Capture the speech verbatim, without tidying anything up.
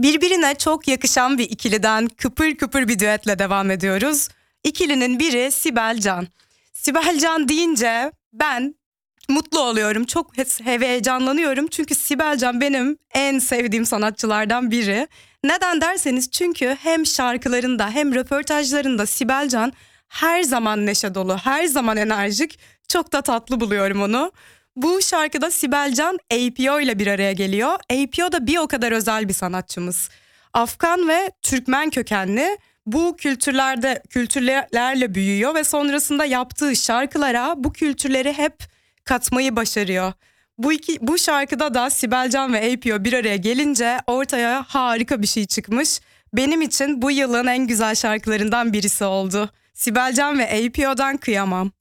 Birbirine çok yakışan bir ikiliden kıpır kıpır bir düetle devam ediyoruz. İkilinin biri Sibel Can. Sibel Can deyince ben mutlu oluyorum. Çok heyecanlanıyorum çünkü Sibel Can benim en sevdiğim sanatçılardan biri. Neden derseniz çünkü hem şarkılarında hem röportajlarında Sibel Can her zaman neşe dolu, her zaman enerjik. Çok da tatlı buluyorum onu. Bu şarkıda Sibel Can A P O ile bir araya geliyor. A P O da bir o kadar özel bir sanatçımız. Afgan ve Türkmen kökenli, bu kültürlerde kültürlerle büyüyor ve sonrasında yaptığı şarkılara bu kültürleri hep katmayı başarıyor. Bu iki bu şarkıda da Sibel Can ve A P O bir araya gelince ortaya harika bir şey çıkmış. Benim için bu yılın en güzel şarkılarından birisi oldu. Sibel Can ve A P O'dan Kıyamam.